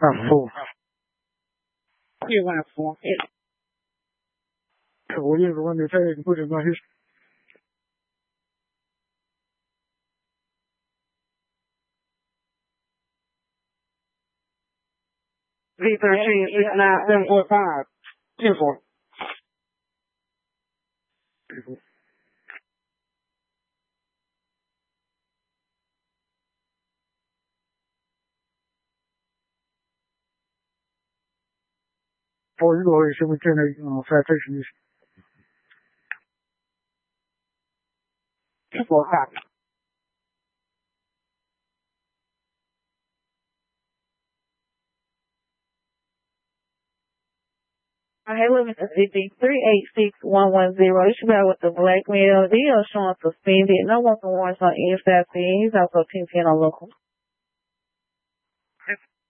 Not full. 夜晚4 我就是说你这不知道是 V13 进府。 我如果身份证的在这是进府看。 Hey, Limit 386110. This is about with the blackmail. They are showing suspended. No one warrants on NSFC. He's also 1010 on local.